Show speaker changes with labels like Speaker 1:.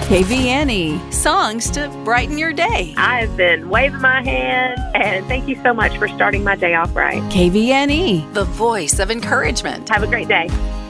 Speaker 1: KVNE, songs to brighten your day.
Speaker 2: I've been waving my hand, and thank you so much for starting my day off right.
Speaker 1: KVNE, the voice of encouragement.
Speaker 2: Have a great day.